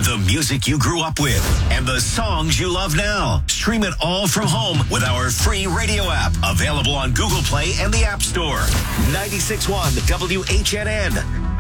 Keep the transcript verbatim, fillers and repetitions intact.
The music you grew up with and the songs you love now. Stream it all from home with our free radio app. Available on Google Play and the App Store. ninety-six point one W H N N.